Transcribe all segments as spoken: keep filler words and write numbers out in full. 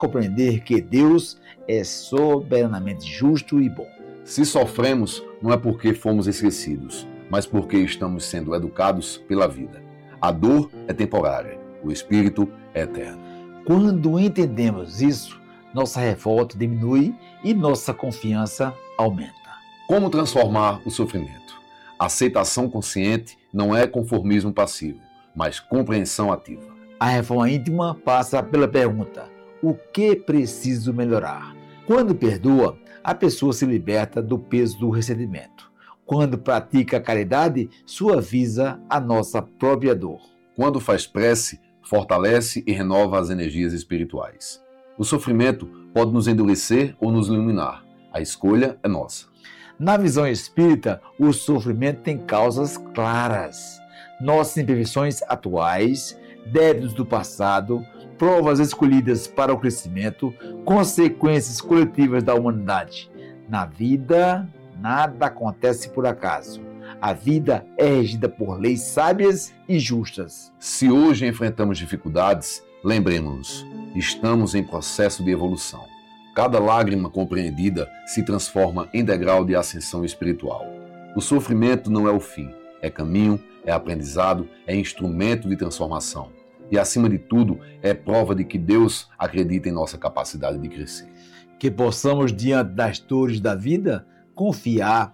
compreender que Deus é soberanamente justo e bom. Se sofremos, não é porque fomos esquecidos, mas porque estamos sendo educados pela vida. A dor é temporária, o espírito é eterno. Quando entendemos isso, nossa revolta diminui e nossa confiança aumenta. Como transformar o sofrimento? Aceitação consciente não é conformismo passivo, mas compreensão ativa. A reforma íntima passa pela pergunta: o que preciso melhorar? Quando perdoa, a pessoa se liberta do peso do ressentimento. Quando pratica a caridade, suaviza a nossa própria dor. Quando faz prece, fortalece e renova as energias espirituais. O sofrimento pode nos endurecer ou nos iluminar. A escolha é nossa. Na visão espírita, o sofrimento tem causas claras. Nossas imperfeições atuais, débitos do passado, provas escolhidas para o crescimento, consequências coletivas da humanidade. Na vida, nada acontece por acaso. A vida é regida por leis sábias e justas. Se hoje enfrentamos dificuldades, lembremos-nos, estamos em processo de evolução. Cada lágrima compreendida se transforma em degrau de ascensão espiritual. O sofrimento não é o fim, é caminho, é aprendizado, é instrumento de transformação. E, acima de tudo, é prova de que Deus acredita em nossa capacidade de crescer. Que possamos, diante das dores da vida, confiar,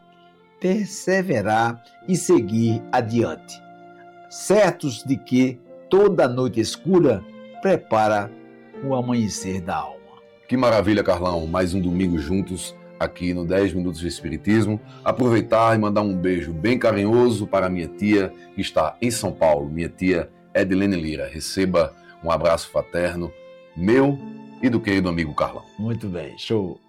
perseverar e seguir adiante, certos de que toda noite escura prepara o amanhecer da alma. Que maravilha, Carlão! Mais um domingo juntos aqui no dez Minutos de Espiritismo. Aproveitar e mandar um beijo bem carinhoso para minha tia que está em São Paulo, minha tia Edilene Lira. Receba um abraço fraterno meu e do querido amigo Carlão. Muito bem, show!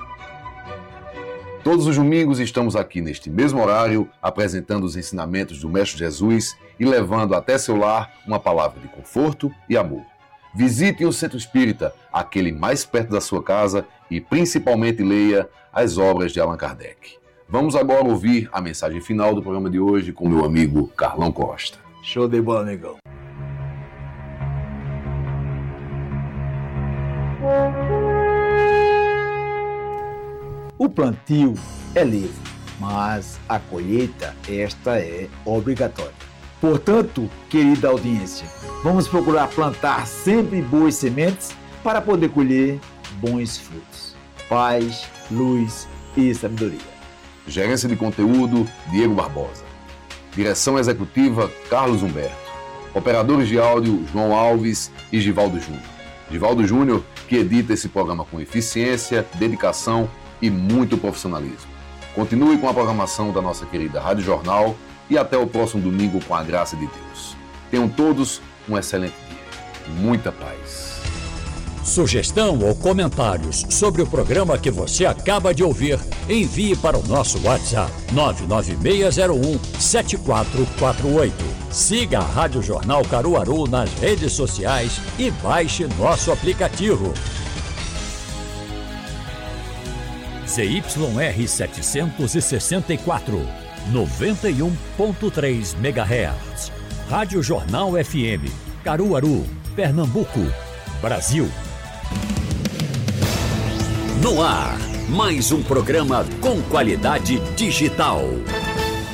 Todos os domingos estamos aqui neste mesmo horário apresentando os ensinamentos do Mestre Jesus e levando até seu lar uma palavra de conforto e amor. Visite o Centro Espírita, aquele mais perto da sua casa, e principalmente leia as obras de Allan Kardec. Vamos agora ouvir a mensagem final do programa de hoje com meu amigo Carlão Costa. Show de bola, amigão. O plantio é livre, mas a colheita, esta é obrigatória. Portanto, querida audiência, vamos procurar plantar sempre boas sementes para poder colher bons frutos. Paz, luz e sabedoria. Gerência de conteúdo, Diego Barbosa. Direção executiva, Carlos Humberto. Operadores de áudio, João Alves e Givaldo Júnior. Givaldo Júnior, que edita esse programa com eficiência, dedicação e muito profissionalismo. Continue com a programação da nossa querida Rádio Jornal e até o próximo domingo com a graça de Deus. Tenham todos um excelente dia. Muita paz. Sugestão ou comentários sobre o programa que você acaba de ouvir, envie para o nosso WhatsApp nove nove seis zero um sete quatro quatro oito. Siga a Rádio Jornal Caruaru nas redes sociais e baixe nosso aplicativo. Z Y R setecentos e sessenta e quatro, noventa e um ponto três megahertz. Rádio Jornal F M, Caruaru, Pernambuco, Brasil. No ar, mais um programa com qualidade digital.